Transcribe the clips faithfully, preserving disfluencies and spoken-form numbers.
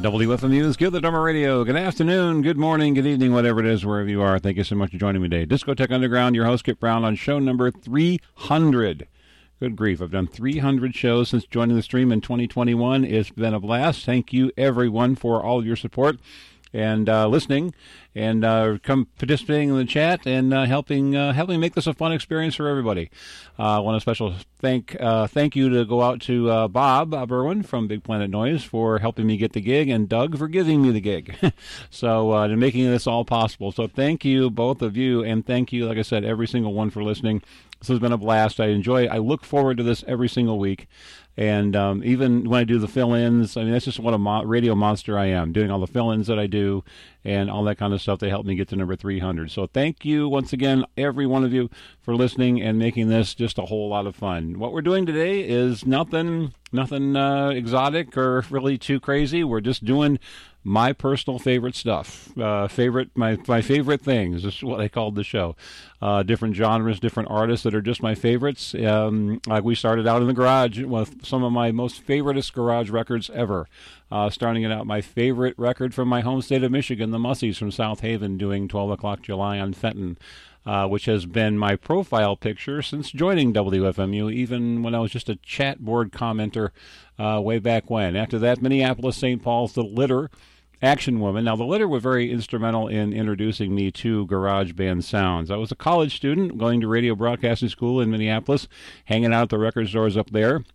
W F M U's Give the Drummer Radio. Good afternoon, good morning, good evening, whatever it is, wherever you are. Thank you so much for joining me today. Discotheque Underground, your host, Kip Brown, on show number three hundred. Good grief, I've done three hundred shows since joining the stream in twenty twenty-one. It's been a blast. Thank you, everyone, for all of your support and uh, listening and uh, come participating in the chat and uh, helping uh, helping make this a fun experience for everybody. I uh, want a special thank uh, thank you to go out to uh, Bob, Bob Irwin from Big Planet Noise for helping me get the gig, and Doug for giving me the gig. so uh, and making this all possible. So thank you, both of you, and thank you, like I said, every single one for listening. This has been a blast. I enjoy it. I look forward to this every single week. And um, even when I do the fill-ins, I mean, that's just what a mo- radio monster I am, doing all the fill-ins that I do and all that kind of stuff. They help me get to number three hundred. So thank you once again, every one of you, for listening and making this just a whole lot of fun. What we're doing today is nothing, nothing uh, exotic or really too crazy. We're just doing my personal favorite stuff, uh, favorite my my favorite things. This is what I called the show. Uh, different genres, different artists that are just my favorites. Um, like we started out in the garage with some of my most favoriteest garage records ever. Uh, starting it out, my favorite record from my home state of Michigan, the Mussies from South Haven, doing twelve o'clock July on Fenton. Uh, which has been my profile picture since joining W F M U, even when I was just a chat board commenter uh, way back when. After that, Minneapolis, Saint Paul's, The Litter, Action Woman. Now, The Litter were very instrumental in introducing me to garage band sounds. I was a college student going to radio broadcasting school in Minneapolis, hanging out at the record stores up there,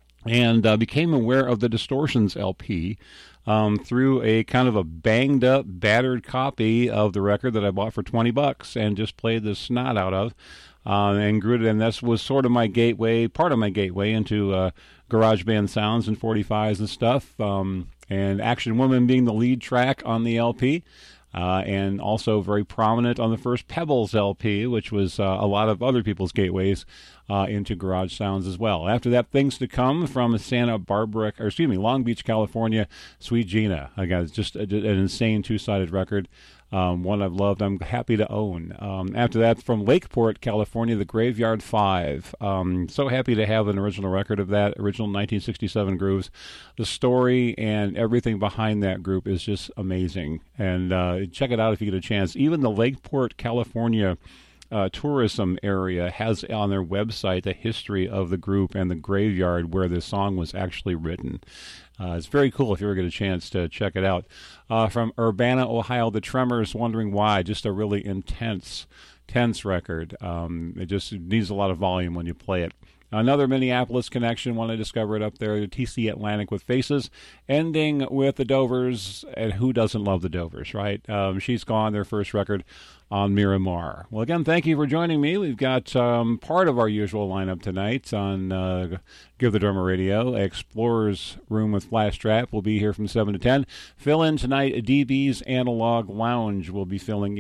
and uh, became aware of the Distortions L P um, through a kind of a banged-up, battered copy of the record that I bought for twenty bucks and just played the snot out of. Uh, and grew it, and that was sort of my gateway, part of my gateway into uh, garage band sounds and forty-fives and stuff. Um, and Action Woman being the lead track on the L P, uh, and also very prominent on the first Pebbles L P, which was uh, a lot of other people's gateways uh, into garage sounds as well. After that, Things to Come from Santa Barbara, or excuse me, Long Beach, California, Sweet Gina. Again, it's just a, an insane two-sided record. Um, one I've loved, I'm happy to own. Um, after that, from Lakeport, California, The Graveyard Five. Um, so happy to have an original record of that, original nineteen sixty-seven grooves. The story and everything behind that group is just amazing. And uh, check it out if you get a chance. Even the Lakeport, California uh, tourism area has on their website the history of the group and the graveyard where this song was actually written. Uh, it's very cool if you ever get a chance to check it out. Uh, from Urbana, Ohio, The Tremors, Wondering Why. Just a really intense, tense record. Um, it just needs a lot of volume when you play it. Another Minneapolis connection, one I discovered up there, the T C Atlantic with Faces, ending with the Dovers, and who doesn't love the Dovers, right? Um, She's Gone, their first record on Miramar. Well, again, thank you for joining me. We've got um, part of our usual lineup tonight on uh, Give the Drummer Radio. Explorer's Room with Flash Trap will be here from seven to ten. Fill in tonight, D B's Analog Lounge will be filling in.